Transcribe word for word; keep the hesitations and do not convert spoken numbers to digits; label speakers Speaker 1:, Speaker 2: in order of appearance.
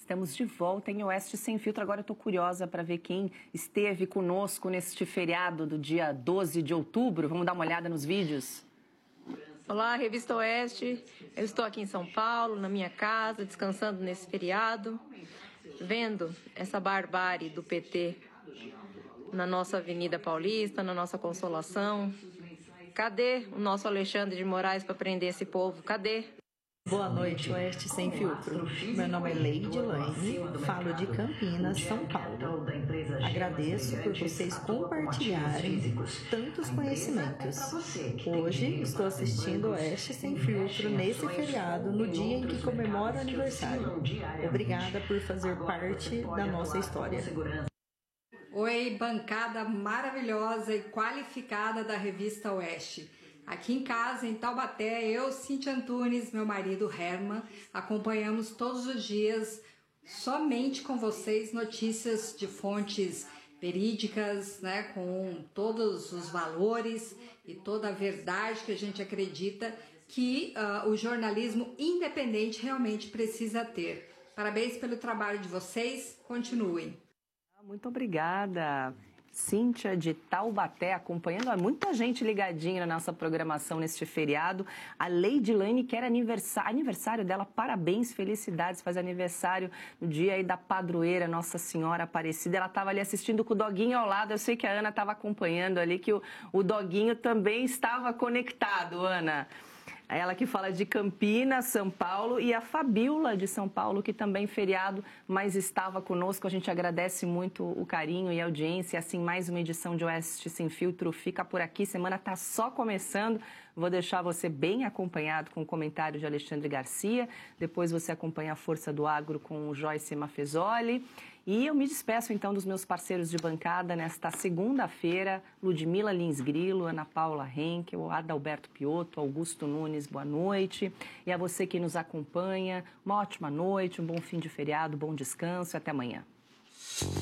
Speaker 1: Estamos de volta em Oeste Sem Filtro. Agora eu estou curiosa para ver quem esteve conosco neste feriado do dia doze de outubro. Vamos dar uma olhada nos vídeos?
Speaker 2: Olá, Revista Oeste. Eu estou aqui em São Paulo, na minha casa, descansando nesse feriado, vendo essa barbárie do P T na nossa Avenida Paulista, na nossa Consolação. Cadê o nosso Alexandre de Moraes para prender esse povo? Cadê?
Speaker 3: Boa noite, Oeste Sem Filtro. Meu nome é Leide Laine, falo de Campinas, São Paulo. Agradeço por vocês compartilharem tantos conhecimentos. Hoje estou assistindo Oeste Sem Filtro nesse feriado, no dia em que comemoro o aniversário. Obrigada por fazer parte da nossa história.
Speaker 4: Oi, bancada maravilhosa e qualificada da Revista Oeste. Aqui em casa, em Taubaté, eu, Cíntia Antunes, meu marido Herman, acompanhamos todos os dias, somente com vocês, notícias de fontes verídicas, né, com todos os valores e toda a verdade que a gente acredita que uh, o jornalismo independente realmente precisa ter. Parabéns pelo trabalho de vocês, continuem.
Speaker 1: Muito obrigada. Cíntia de Taubaté, acompanhando muita gente ligadinha na nossa programação neste feriado. A Leide Laine, que era aniversário, aniversário dela, parabéns, felicidades, faz aniversário no dia aí da padroeira Nossa Senhora Aparecida. Ela estava ali assistindo com o doguinho ao lado, eu sei que a Ana estava acompanhando ali, que o, o doguinho também estava conectado, Ana. Ela que fala de Campinas, São Paulo, e a Fabiola de São Paulo, que também feriado, mas estava conosco. A gente agradece muito o carinho e a audiência. Assim, mais uma edição de Oeste Sem Filtro fica por aqui. Semana está só começando. Vou deixar você bem acompanhado com o comentário de Alexandre Garcia. Depois você acompanha a Força do Agro com o Joyce Mafezoli. E eu me despeço, então, dos meus parceiros de bancada nesta segunda-feira. Ludmila Lins Grilo, Ana Paula Henkel, Adalberto Piotto, Augusto Nunes, boa noite. E a você que nos acompanha, uma ótima noite, um bom fim de feriado, bom descanso e até amanhã.